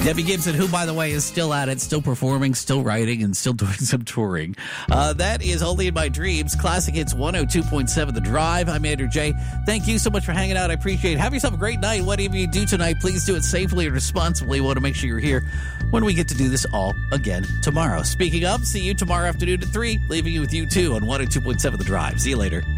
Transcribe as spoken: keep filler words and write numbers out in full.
Debbie Gibson, who, by the way, is still at it, still performing, still writing, and still doing some touring. Uh, that is Only in My Dreams. Classic Hits one oh two point seven The Drive. I'm Andrew J. Thank you so much for hanging out. I appreciate it. Have yourself a great night. Whatever you do tonight, please do it safely and responsibly. We want to make sure you're here when we get to do this all again tomorrow. Speaking of, see you tomorrow afternoon at three. Leaving you with you, too, on one oh two point seven The Drive. See you later.